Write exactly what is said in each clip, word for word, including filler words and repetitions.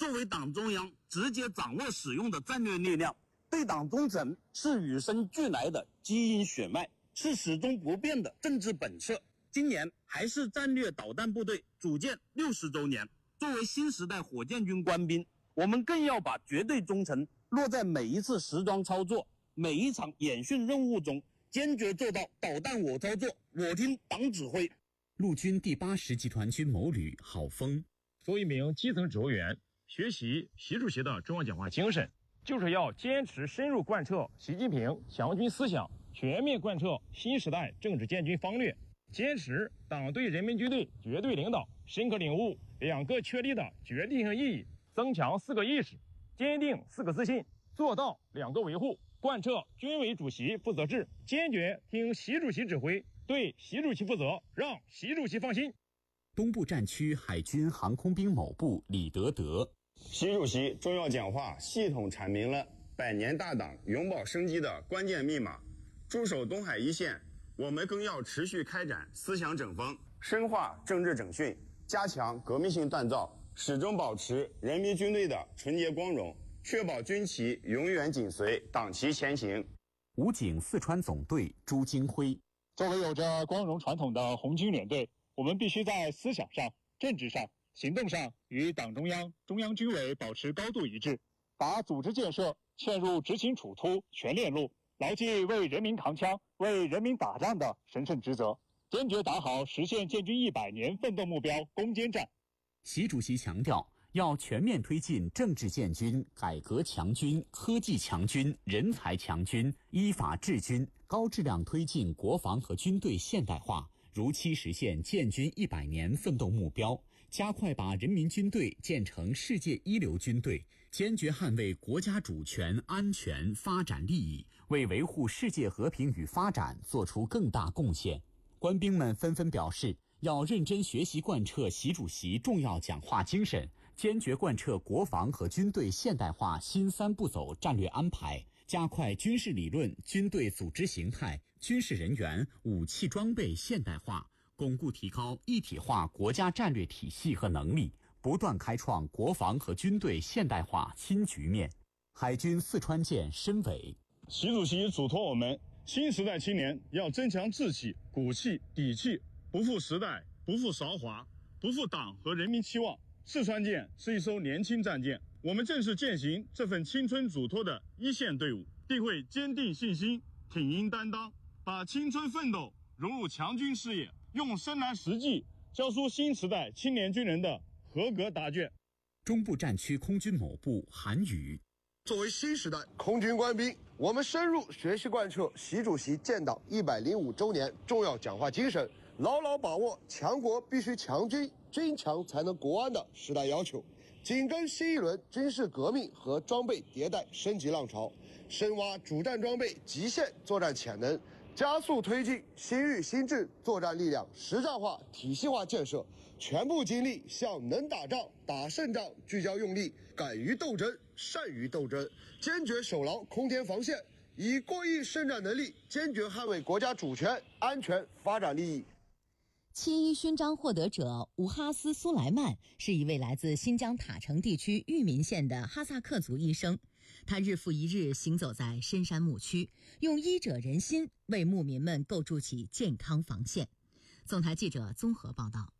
作为党中央直接掌握使用的战略力量，对党忠诚是与生俱来的基因血脉，是始终不变的政治本色。今年还是战略导弹部队组建六十周年，作为新时代火箭军官兵，我们更要把绝对忠诚落在每一次实装操作、每一场演训任务中，坚决做到导弹我操作，我听党指挥。 陆军第八十集团军某旅郝峰， 作为一名基层指挥员，学习习主席的重要讲话精神，就是要坚持深入贯彻习近平强军思想，全面贯彻新时代政治建军方略，坚持党对人民军队绝对领导，深刻领悟两个确立的决定性意义，增强四个意识，坚定四个自信，做到两个维护，贯彻军委主席负责制，坚决听习主席指挥，对习主席负责，让习主席放心。 东部战区海军航空兵某部李德德， 习主席重要讲话系统阐明了百年大党永葆生机的关键密码。驻守东海一线，我们更要持续开展思想整风，深化政治整训，加强革命性锻造，始终保持人民军队的纯洁光荣，确保军旗永远紧随党旗前行。 武警四川总队朱金辉， 作为有着光荣传统的红军联队，我们必须在思想上、政治上、行动上与党中央、中央军委保持高度一致，把组织建设嵌入执行处突全链路，牢记为人民扛枪、为人民打仗的神圣职责，坚决打好实现建军一百年奋斗目标攻坚战。 习主席强调，要全面推进政治建军、改革强军、科技强军、人才强军、依法治军，高质量推进国防和军队现代化，如期实现建军一百年奋斗目标，加快把人民军队建成世界一流军队，坚决捍卫国家主权、安全、发展利益，为维护世界和平与发展做出更大贡献。官兵们纷纷表示，要认真学习贯彻习主席重要讲话精神，坚决贯彻国防和军队现代化新三步走战略安排，加快军事理论、军队组织形态、军事人员、武器装备现代化，巩固提高一体化国家战略体系和能力，不断开创国防和军队现代化新局面。海军四川舰申伟， 习主席嘱托我们，新时代青年要增强志气、骨气、底气，不负时代，不负韶华，不负党和人民期望。四川舰是一艘年轻战舰，我们正是践行这份青春嘱托的一线队伍，定会坚定信心，挺膺担当，把青春奋斗融入强军事业，用深蓝实际教出新时代青年军人的合格答卷。 中部战区空军某部韩宇， 作为新时代空军官兵，我们深入学习贯彻习主席建党一百零五周年重要讲话精神，牢牢把握强国必须强军，军强才能国安的时代要求，紧跟新一轮军事革命和装备迭代升级浪潮，深挖主战装备极限作战潜能，加速推进新域新制作战力量实战化体系化建设，全部精力向能打仗、打胜仗聚焦用力，敢于斗争、善于斗争，坚决守牢空天防线，以过亿胜战能力坚决捍卫国家主权、安全、发展利益。 七一勋章获得者吴哈斯·苏莱曼是一位来自新疆塔城地区玉民县的哈萨克族医生，他日复一日行走在深山牧区，用医者仁心为牧民们构筑起健康防线。总台记者综合报道。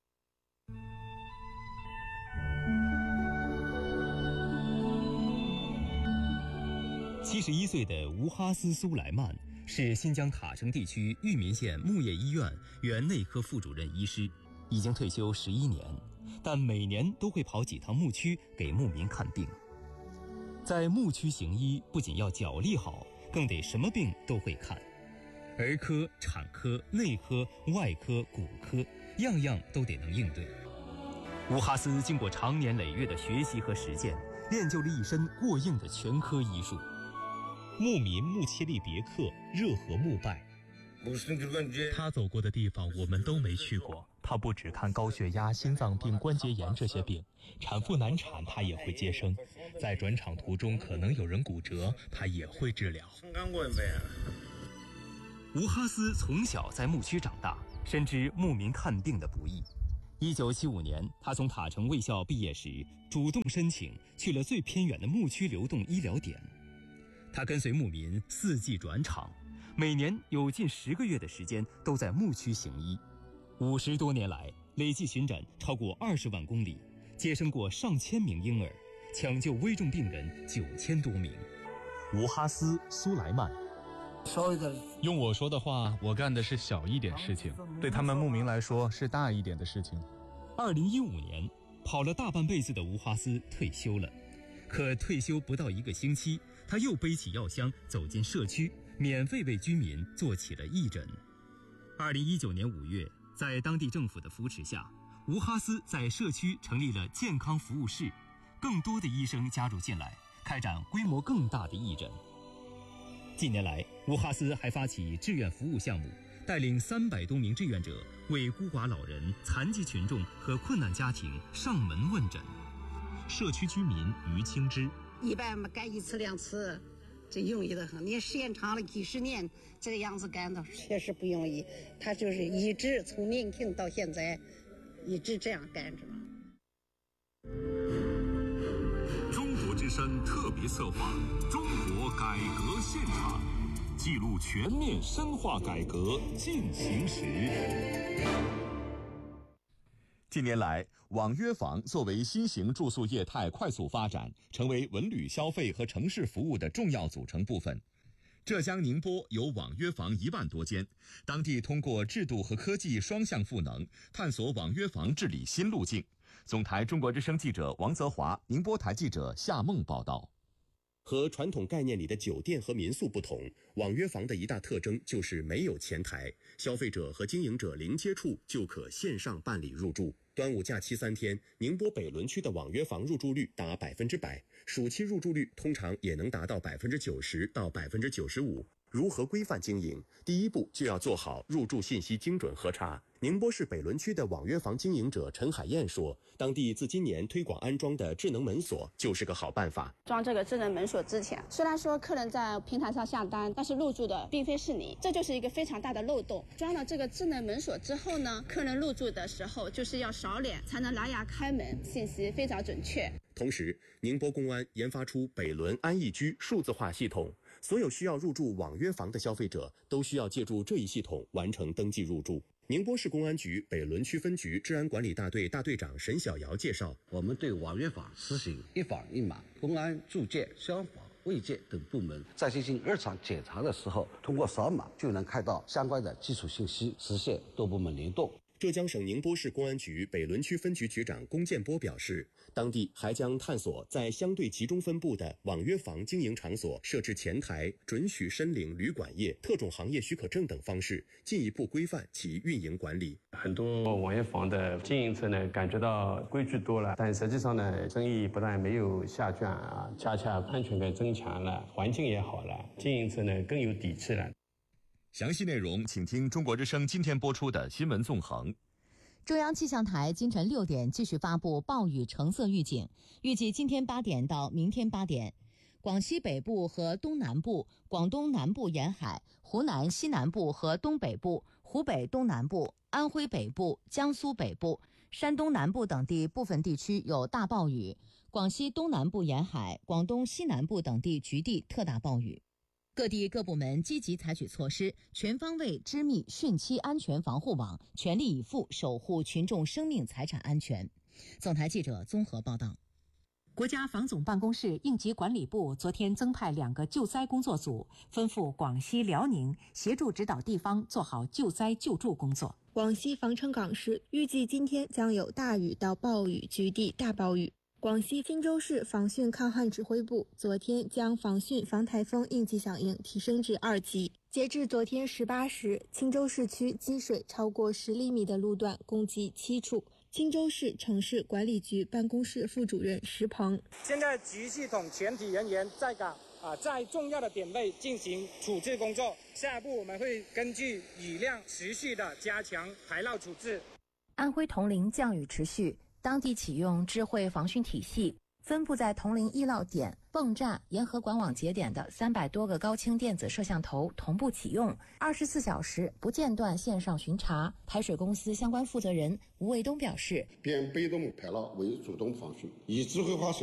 七十一岁的吴哈斯·苏莱曼是新疆塔城地区玉民县牧业医院原内科副主任医师，已经退休十一年，但每年都会跑几趟牧区给牧民看病。在牧区行医，不仅要脚力好，更得什么病都会看，儿科、产科、内科、外科、骨科，样样都得能应对。吴哈斯经过长年累月的学习和实践，练就了一身过硬的全科医术。牧民穆切利别克热河牧拜， 他走过的地方我们都没去过。他不只看高血压、心脏病、关节炎这些病，产妇难产他也会接生，在转场途中可能有人骨折，他也会治疗。 吴哈斯从小在牧区长大，深知牧民看病的不易。 一九七五年，他从塔城卫校毕业时，主动申请去了最偏远的牧区流动医疗点。他跟随牧民四季转场，每年有近十个月的时间都在牧区行医。五十多年来，累计巡诊超过二十万公里，接生过上千名婴儿，抢救危重病人九千多名。 吴哈斯·苏莱曼。用我说的话，我干的是小一点事情，对他们牧民来说是大一点的事情。 二零一五年，跑了大半辈子的吴哈斯退休了，可退休不到一个星期，他又背起药箱走进社区，免费为居民做起了义诊。二零一九年五月，在当地政府的扶持下，吴哈斯在社区成立了健康服务室，更多的医生加入进来，开展规模更大的义诊。近年来，吴哈斯还发起志愿服务项目，带领三百多名志愿者为孤寡老人、残疾群众和困难家庭上门问诊。社区居民于清之： 一般嘛干一次两次，这容易得很。你时间长了几十年，这个样子干的确实不容易。他就是一直从年轻到现在，一直这样干着。 中国之声特别策划《中国改革现场》，记录全面深化改革进行时。 近年来，网约房作为新型住宿业态快速发展，成为文旅消费和城市服务的重要组成部分。浙江宁波有网约房一万多间，当地通过制度和科技双向赋能，探索网约房治理新路径。总台中国之声记者王泽华，宁波台记者夏梦报道。 和传统概念里的酒店和民宿不同，网约房的一大特征就是没有前台，消费者和经营者零接触就可线上办理入住。端午假期三天，宁波北仑区的网约房入住率达百分之百，暑期入住率通常也能达到百分之九十到百分之九十五。如何规范经营？第一步就要做好入住信息精准核查。宁波市北仑区的网约房经营者陈海燕说，当地自今年推广安装的智能门锁就是个好办法。 装这个智能门锁之前，虽然说客人在平台上下单，但是入住的并非是你，这就是一个非常大的漏洞。装了这个智能门锁之后呢，客人入住的时候就是要扫脸才能拿牙开门，信息非常准确。 同时，宁波公安研发出北仑安逸居数字化系统，所有需要入住网约房的消费者都需要借助这一系统完成登记入住。宁波市公安局北仑区分局治安管理大队大队长沈小瑶介绍， 我们对网约房实行一房一码，公安、住建、消防、卫健等部门在进行日常检查的时候，通过扫码就能看到相关的基础信息，实现多部门联动。 浙江省宁波市公安局北仑区分局局长龚建波表示，当地还将探索在相对集中分布的网约房经营场所设置前台、准许申领旅馆业、特种行业许可证等方式，进一步规范其运营管理。 很多网约房的经营者呢，感觉到规矩多了，但实际上呢，生意不但没有下降啊，恰恰安全感增强了，环境也好了，经营者呢更有底气了。 详细内容请听中国之声今天播出的新闻纵横。 中央气象台今晨六点继续发布暴雨橙色预警，预计今天八点到明天八点，广西北部和东南部、广东南部沿海、湖南西南部和东北部、湖北东南部、安徽北部、江苏北部、山东南部等地部分地区有大暴雨，广西东南部沿海、广东西南部等地局地特大暴雨。各地各部门积极采取措施，全方位织密汛期安全防护网，全力以赴守护群众生命财产安全。总台记者综合报道。 国家防总办公室应急管理部昨天增派两个救灾工作组，分赴广西、辽宁，协助指导地方做好救灾救助工作。 广西防城港市预计今天将有大雨到暴雨，局地大暴雨。广西钦州市防汛抗旱指挥部昨天将防汛防台风应急响应提升至二级。截至昨天十八时，钦州市区积水超过十厘米的路段共计七处。钦州市城市管理局办公室副主任石鹏： 现在局系统全体人员在岗啊，在重要的点位进行处置工作。下一步我们会根据雨量持续的加强排涝处置。 安徽铜陵降雨持续，当地启用智慧防汛体系， 分布在铜陵医涝点、泵站、沿河管网节点的三百多个高清电子摄像头同步启用，二十四小时不间断线上巡查。台水公司相关负责人吴卫东表示， 变被动排涝为主动防汛，以智慧化